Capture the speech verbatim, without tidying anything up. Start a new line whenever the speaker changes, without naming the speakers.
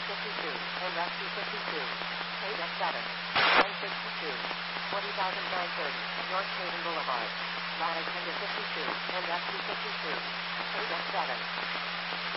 fifty-two, and S T fifty-two. eight F seven. nine sixty-two. twenty thousand nine hundred thirty, North Haven Boulevard. Lattice fifty-two, and S T fifty-two. eight F seven.